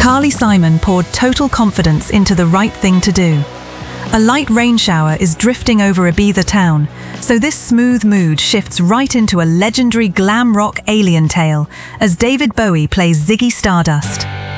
Carly Simon poured total confidence into the right thing to do. A light rain shower is drifting over Ibiza town, so this smooth mood shifts right into a legendary glam rock alien tale as David Bowie plays Ziggy Stardust.